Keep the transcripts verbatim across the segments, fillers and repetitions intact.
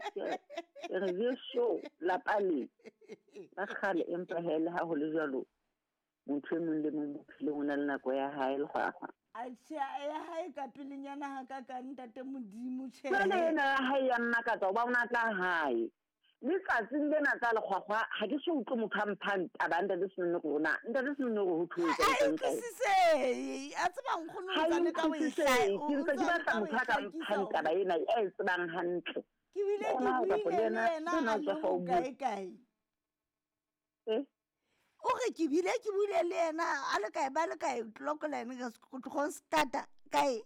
re jeso la pale ba khale empa hele ha ho le jalo motho e mong le mong bophelong o na le nako ya hae le gwa a tsha ya hae ka pelenyana ha ka ka ntate modimo tshhe ba le na hae ya nna ka tsa ba ona tla hae le tsatsing lena tsa le gwagwa ha ke se utlwe motho a mphang tabanda le seno rona nda le seno go thuetsa a tsise a tsebang khone o tsale ka boihlai o tsa ba tla motho ka mphang taba ena e tsebang hantle ke bile ke buile le ena a le kae kae eh o re ke bile ke buile le ena a le kae ba le kae clockline ga go starta kae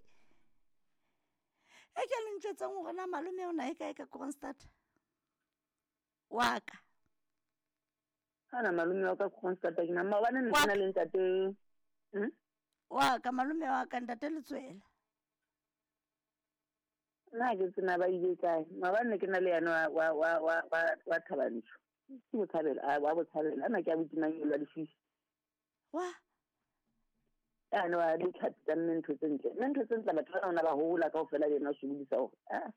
e ke le ntshetseng gore na malome ona e kae ka Kroonstad waka ana malome wa ka Kroonstad ke na mabana nna le ntate hm waka malome wa ka ntate Letswela na ke tsena ba ile kae mabana ke na le yana wa wa wa wa Thabantsho ke mo thabela wa bo thabela ana ke a botimang le difishi wa ana wa di thatsa ntho tse ntle ntho tse ntle batho ba ona ba hola ka ofela le na shubudisa ho ah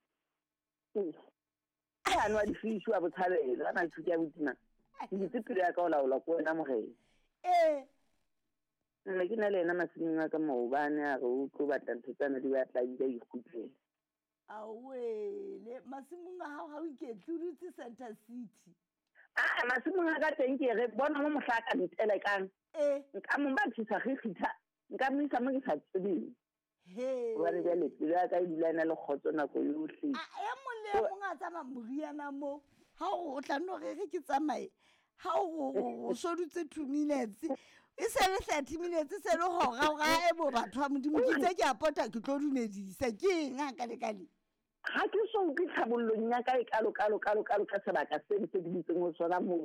ana wa difishi wa bo thabela ana ke a botimang ke tsipile ya ka ola ola ko na mogeng eh nna ke na le ena masimong a ka maobane a re o tlo batla ntho tsana di batla di ikgutlela awe le masimong a hao ha o iketlurutse Center City ah masimong a ka teng ke re bona mo mohlaka ditele kang eh nka mo ba tshisa khitha nka mo isa mo ke sa tsebeng he wa re le tla ka dilana le khotso nako yohle a ya molle mo nga tsama moriana mo ha o tla no re ke tsamae ha o so dutse two minutes e se le thirty minutes se le hora ga e bo batho ba modimo ke tse ke apota ke tlo dumedisa ke eng ha ka le kale ha ke so ke tlhabollong ya ka e kalo kalo kalo kalo ka sebaka se se ditseng ho sona mo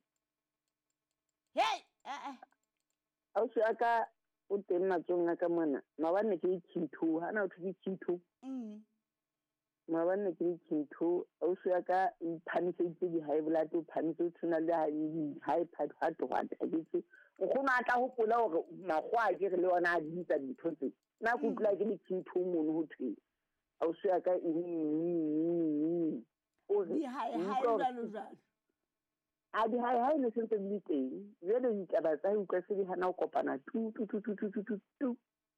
hey eh a o se aka o teng matsong a ka mona mabane ke itshithu hana o thudi tshithu mm mabane ke itshithu a o se aka iphamise di high blood o phamise tsena le high blood heart heart a ditse o gona tla go pola gore magwa ke re le ona a ditsa dithotse na go tla ke ditshithu mono ho thwe a o se aka o di high high jalo jalo a di high high le sentse di teng jele di taba tsa ho ka se di hana o kopana tu tu tu tu tu tu tu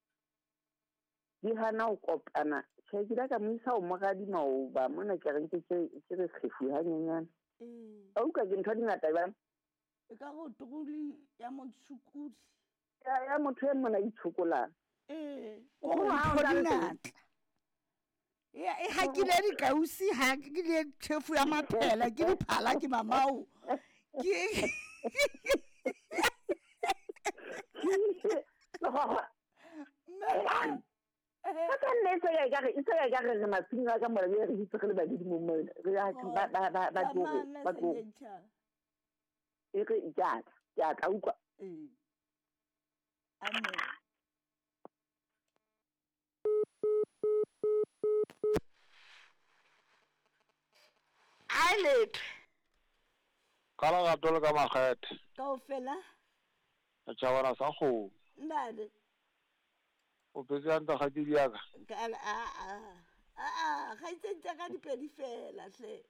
di hana o kopana che ke ka moisa o mogadi maoba mona ke reng ke ke re kgefu ha nyenyana eh a uka ke ntho di ngata ba e ka go tuguli ya motshukudi ya ya motho e mona itshokola eh go ha o ngata ya e ha ke le di kausi ha ke le thefu ya maphela ke di phala ke mamao ke Ka nne se ya ga se ya ga re masinga ka mora re hitse le ba di mo mo re ya ba ba ba ba go ba go e re ja ja ka ukwa eh amen Ailet kala ga tole ka makgethe ka ofela a tsabana sa go ndade o petse anta ga di diaka kala a a a ga itse ka dipedi fela hle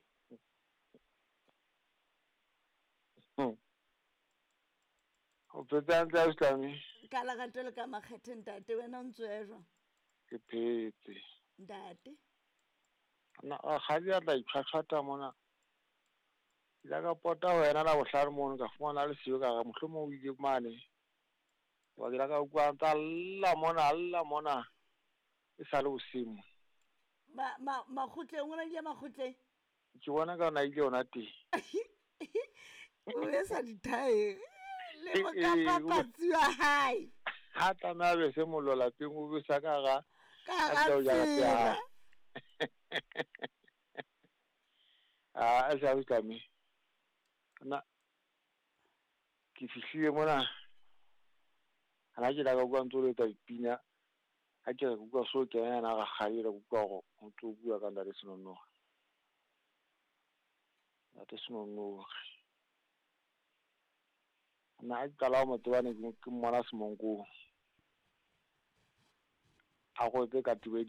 o petse anta islami kala ga tole ka makgethe ntate wena o ntswero ke phetse ndate na ga di atla itlhatlhata mona la ka pota wena la bohlare mono ka fumana le seo ka ga mohlomo o ile mane wa dira ka kwa ta la mona la mona e sa le bosimo ma ma makgotleng ona di makgotleng ke bona ka na ile yona te o esa dithae le mo ka papatsi wa hai ha ta na be se molola peng o be sa ka ga ka ga tsela ah a sa utlame na ke fihlile mona ana ke la ka kwa ntole ta ipina a ke go kwa so ke yana ga khaira go kwa go motho bua ka nda le senono na te senono na ka la mo twana ke mona semonko a go te ka tibedi